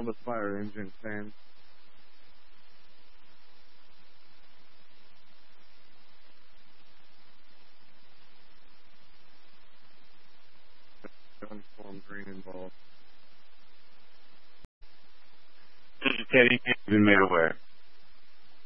Columbus Fire Engine fans. Unformed green and ball. Teddy has been made aware.